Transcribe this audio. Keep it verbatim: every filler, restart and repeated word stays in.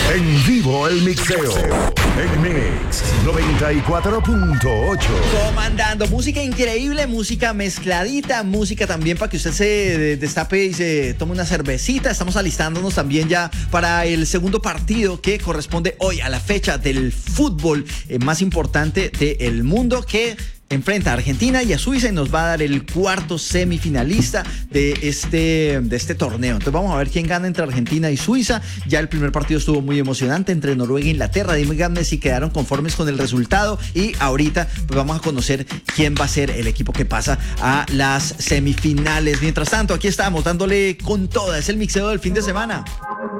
En vivo el mixeo. En Mix noventa y cuatro punto ocho. Comandando, música increíble, música mezcladita, música también para que usted se destape y se tome una cervecita. Estamos alistándonos también ya para el segundo partido que corresponde hoy a la fecha del fútbol eh, más importante del mundo, que enfrenta a Argentina y a Suiza y nos va a dar el cuarto semifinalista de este, de este torneo. Entonces vamos a ver quién gana entre Argentina y Suiza. Ya el primer partido estuvo muy emocionante entre Noruega e Inglaterra. Díganme si quedaron conformes con el resultado y ahorita pues vamos a conocer quién va a ser el equipo que pasa a las semifinales. Mientras tanto, aquí estamos dándole con toda. Es el mixeo del fin de semana.